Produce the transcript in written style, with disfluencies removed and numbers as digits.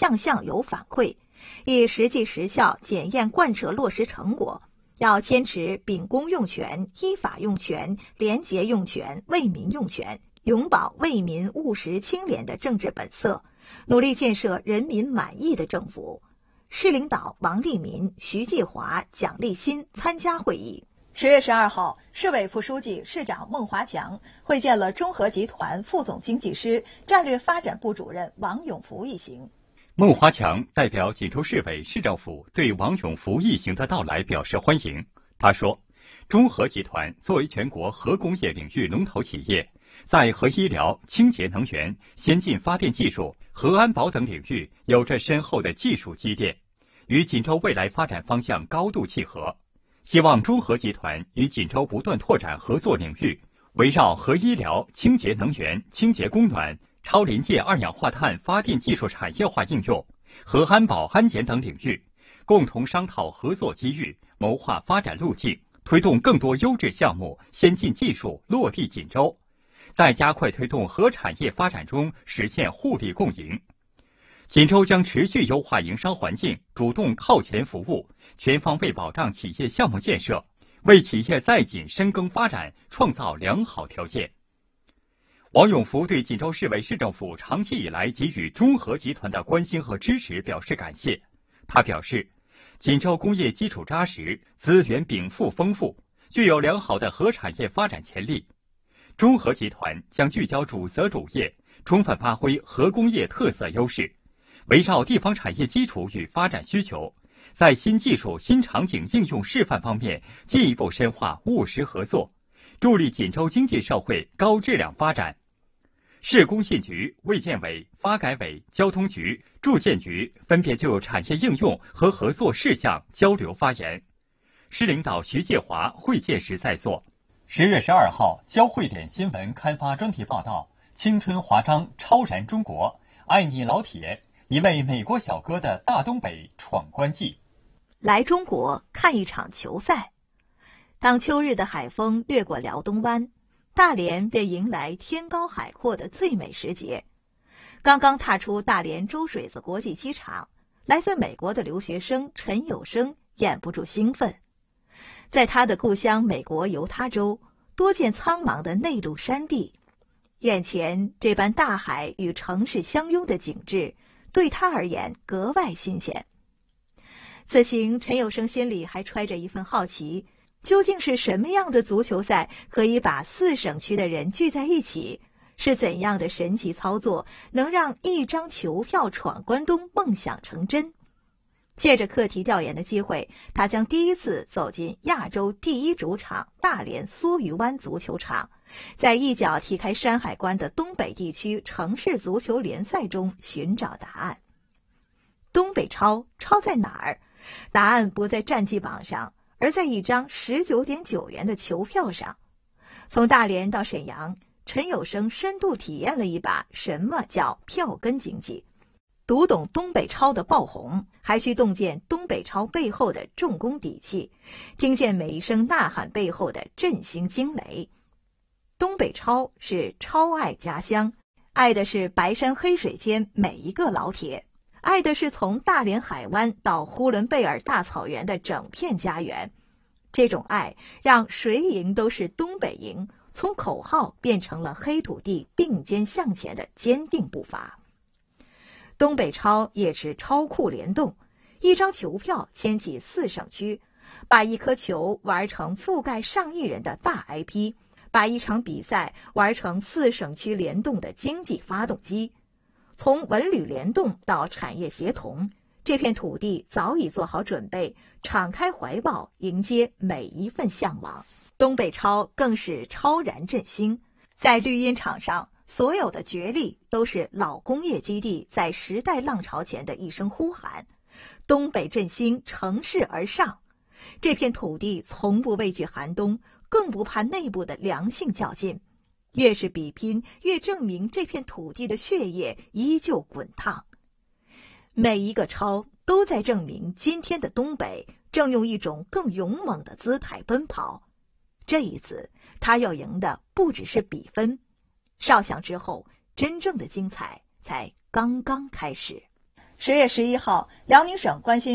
项项有反馈，以实际实效检验贯彻落实成果。要坚持秉公用权、依法用权、廉洁用权、为民用权，永葆为民务实清廉的政治本色，努力建设人民满意的政府。市领导王立民、徐继华、蒋立新参加会议。10月12号，市委副书记、市长孟华强会见了中核集团副总经济师、战略发展部主任王永福一行。 孟华强代表锦州市委市政府对王永福一行的到来表示欢迎。他说，中核集团作为全国核工业领域龙头企业，在核医疗、清洁能源、先进发电技术、核安保等领域有着深厚的技术积淀，与锦州未来发展方向高度契合。希望中核集团与锦州不断拓展合作领域，围绕核医疗、清洁能源、清洁供暖、超临界二氧化碳发电技术产业化应用、核安保安检等领域，共同商讨合作机遇，谋划发展路径，推动更多优质项目、先进技术落地锦州，在加快推动核产业发展中实现互利共赢。锦州将持续优化营商环境，主动靠前服务，全方位保障企业项目建设，为企业在锦深耕发展创造良好条件。王永福对锦州市委市政府长期以来给予中核集团的关心和支持表示感谢。他表示，锦州工业基础扎实，资源禀赋丰富，具有良好的核产业发展潜力。中核集团将聚焦主责主业，充分发挥核工业特色优势，围绕地方产业基础与发展需求，在新技术、新场景应用示范方面进一步深化务实合作，助力锦州经济社会高质量发展。市工信局、卫健委、发改委、交通局、住建局分别就产业应用和合作事项交流发言。市领导徐介华会见时在座。10月12号，交汇点新闻刊发专题报道《青春华章超燃中国，爱你老铁》，一位美国小哥的大东北闯关记。 来中国看一场球赛。当秋日的海风掠过辽东湾，大连便迎来天高海阔的最美时节。刚刚踏出大连周水子国际机场，来自美国的留学生陈友生掩不住兴奋。在他的故乡美国犹他州，多见苍茫的内陆山地，眼前这般大海与城市相拥的景致，对他而言格外新鲜。此行，陈友生心里还揣着一份好奇，究竟是什么样的足球赛可以把4省区的人聚在一起？是怎样的神奇操作能让一张球票闯关东梦想成真？借着课题调研的机会，他将第一次走进亚洲第一主场大连梭鱼湾足球场，在一脚踢开山海关的东北地区城市足球联赛中寻找答案。东北超在哪儿？答案不在战绩榜上，而在一张19.9元的球票上。从大连到沈阳，陈友生深度体验了一把什么叫票根经济，读懂东北超的爆红，还需洞见东北超背后的重工底气，听见每一声呐喊背后的振兴惊雷。东北超是超爱家乡，爱的是白山黑水间每一个老铁，爱的是从大连海湾到呼伦贝尔大草原的整片家园。这种爱让谁赢都是东北赢从口号变成了黑土地并肩向前的坚定步伐。东北超也是超酷联动，一张球票牵起4省区，把一颗球玩成覆盖上亿人的大 IP， 把一场比赛玩成4省区联动的经济发动机。从文旅联动到产业协同，这片土地早已做好准备，敞开怀抱迎接每一份向往。东北超更是超然振兴，在绿茵场上，所有的角力都是老工业基地在时代浪潮前的一声呼喊。东北振兴，乘势而上。这片土地从不畏惧寒冬，更不怕内部的良性较劲。越是比拼，越证明这片土地的血液依旧滚烫。每一个超都在证明今天的东北正用一种更勇猛的姿态奔跑。这一次，他要赢的不只是比分。哨响之后，真正的精彩才刚刚开始。 10月11号，辽宁省关心